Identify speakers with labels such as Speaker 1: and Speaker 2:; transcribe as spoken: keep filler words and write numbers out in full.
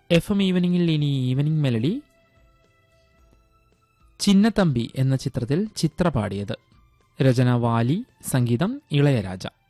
Speaker 1: F M ഈവനിങ്ങിൽ ഇനി evening melody. Chinnathambi എന്ന ചിത്രത്തിൽ ചിത്ര പാടിയത്. രചന വാലി, സംഗീതം ഇളയരാജ.